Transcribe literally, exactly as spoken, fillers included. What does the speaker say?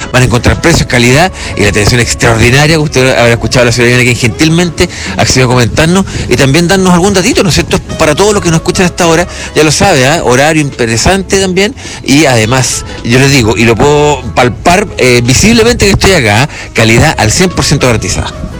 van a encontrar precios, calidad y la atención extraordinaria que usted habrá escuchado a la ciudadanía que gentilmente accedió a comentarnos y también darnos algún datito, ¿no es cierto? Para todos los que nos escuchan hasta ahora, ya lo sabe, ¿eh? Horario interesante también y además, yo les digo, y lo puedo palpar eh, visiblemente que estoy acá, calidad al cien por ciento garantizada.